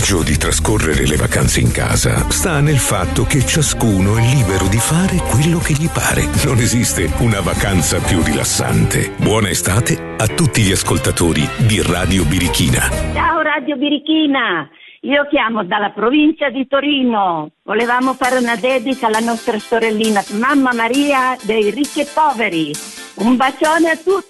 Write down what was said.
vantaggio di trascorrere le vacanze in casa sta nel fatto che ciascuno è libero di fare quello che gli pare. Non esiste una vacanza più rilassante. Buona estate a tutti gli ascoltatori di Radio Birichina. Ciao Radio Birichina, io chiamo dalla provincia di Torino. Volevamo fare una dedica alla nostra sorellina Mamma Maria dei ricchi e poveri. Un bacione a tutti.